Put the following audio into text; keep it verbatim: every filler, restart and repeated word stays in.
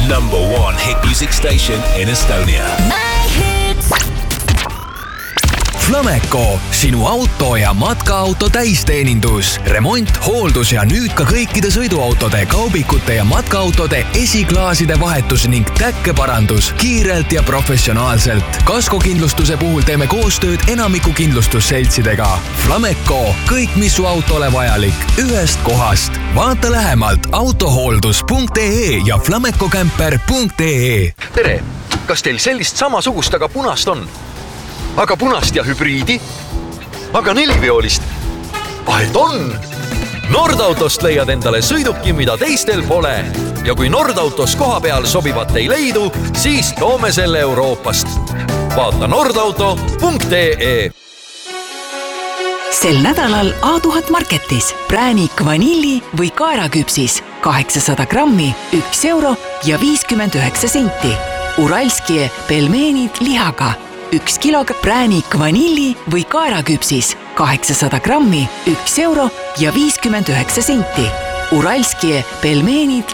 number one hit music station in Estonia. Flameco, sinu auto ja matkaauto täisteenindus, remont, hooldus ja nüüd ka kõikide sõiduautode, kaubikute ja matkaautode esiklaaside vahetus ning täkkeparandus kiirelt ja professionaalselt. Kaskokindlustuse puhul teeme koostööd enamiku kindlustusseltsidega. Flameco, kõik mis su autole vajalik, ühest kohast. Vaata lähemalt autohooldus punkt ee ja flamecocamper punkt ee. Tere, kas teil sellist samasugust aga punast on? Aga punast ja hübriidi? Aga neliveolist? Vahet on! Nordautost leiad endale sõiduki, mida teistel pole. Ja kui Nordautos koha peal sobivat ei leidu, siis toome selle Euroopast. Vaata nordauto punkt ee. Sel nädalal A tuhat marketis präänik vanilli või kaeraküpsis kaheksasada grammi, üks euro ja viiskümmend üheksa senti. Uralskie pelmeenid lihaga üks kilog präänik vanilli või kaeraküpsis kaheksasada grammi, üks euro ja viiskümmend üheksa senti. Uralskie pelmeenid